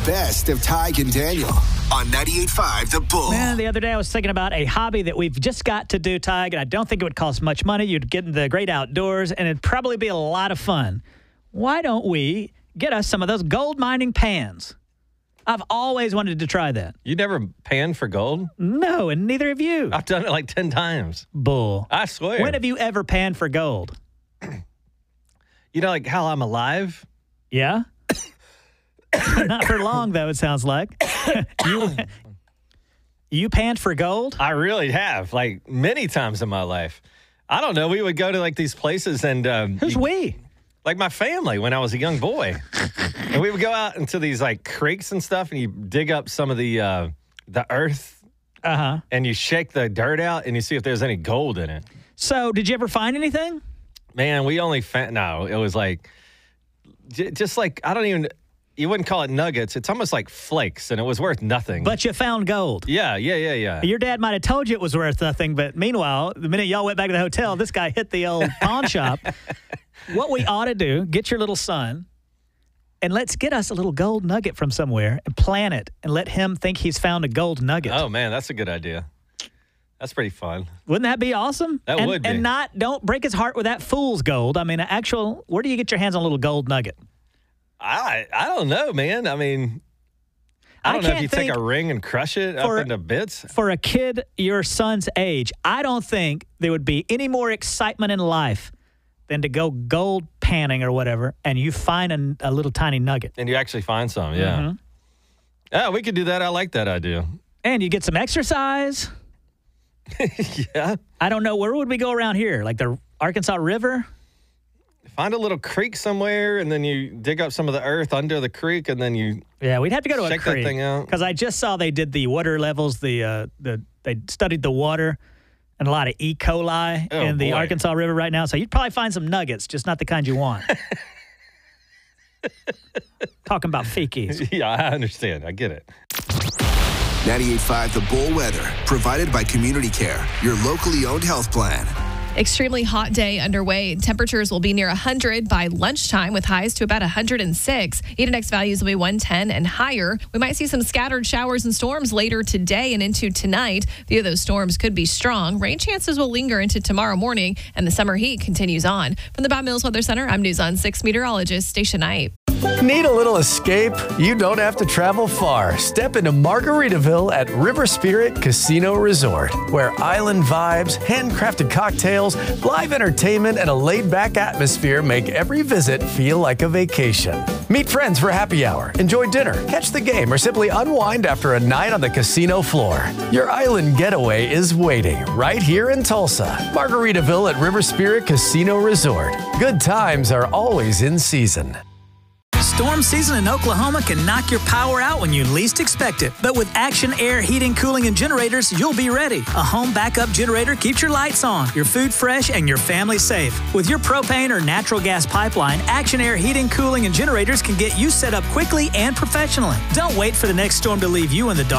best of Tig and Daniel on 98.5 The Bull. Man, the other day I was thinking about a hobby that we've just got to do, Tig, and I don't think it would cost much money. You'd get in the great outdoors, and it'd probably be a lot of fun. Why don't we get us some of those gold mining pans? I've always wanted to try that. You never panned for gold? No, and neither have you. I've done it like 10 times. Bull. I swear. When have you ever panned for gold? You know, like how I'm alive? Yeah? Not for long, though, it sounds like. You panned for gold? I really have, like many times in my life. I don't know. We would go to like these places and... Who's we? Like my family when I was a young boy. And we would go out into these like creeks and stuff, and you dig up some of the earth. Uh-huh. And you shake the dirt out, and you see if there's any gold in it. So did you ever find anything? Man, we only found... No, it was like... Just like, I don't even... You wouldn't call it nuggets. It's almost like flakes, and it was worth nothing. But you found gold. Yeah. Your dad might have told you it was worth nothing, but meanwhile, the minute y'all went back to the hotel, this guy hit the old pawn shop. What we ought to do, get your little son, and let's get us a little gold nugget from somewhere and plant it and let him think he's found a gold nugget. Oh, man, that's a good idea. That's pretty fun. Wouldn't that be awesome? That would be. And don't break his heart with that fool's gold. I mean, where do you get your hands on a little gold nugget? I don't know, man. I mean, I don't know if you take a ring and crush it up into bits. For a kid your son's age, I don't think there would be any more excitement in life than to go gold panning or whatever, and you find a little tiny nugget. And you actually find some, yeah. Mm-hmm. Yeah, we could do that. I like that idea. And you get some exercise. Yeah. I don't know. Where would we go around here? Like the Arkansas River? Find a little creek somewhere, and then you dig up some of the earth under the creek, and then you we'd have to go to a creek. Check that thing out. Because I just saw they did the water levels. They studied the water and a lot of E. coli in the Arkansas River right now. So you'd probably find some nuggets, just not the kind you want. Talking about feces. Yeah, I understand. I get it. 98.5 The Bull weather, provided by Community Care, your locally owned health plan. Extremely hot day underway. Temperatures will be near 100 by lunchtime with highs to about 106. Heat index values will be 110 and higher. We might see some scattered showers and storms later today and into tonight. A few of those storms could be strong. Rain chances will linger into tomorrow morning, and the summer heat continues on. From the Bob Mills Weather Center, I'm News on 6 meteorologist Stacia Knight. Need a little escape? You don't have to travel far. Step into Margaritaville at River Spirit Casino Resort, where island vibes, handcrafted cocktails, live entertainment, and a laid-back atmosphere make every visit feel like a vacation. Meet friends for happy hour, enjoy dinner, catch the game, or simply unwind after a night on the casino floor. Your island getaway is waiting right here in Tulsa. Margaritaville at River Spirit Casino Resort. Good times are always in season. Storm season in Oklahoma can knock your power out when you least expect it. But with Action Air Heating, Cooling, and Generators, you'll be ready. A home backup generator keeps your lights on, your food fresh, and your family safe. With your propane or natural gas pipeline, Action Air Heating, Cooling, and Generators can get you set up quickly and professionally. Don't wait for the next storm to leave you in the dark.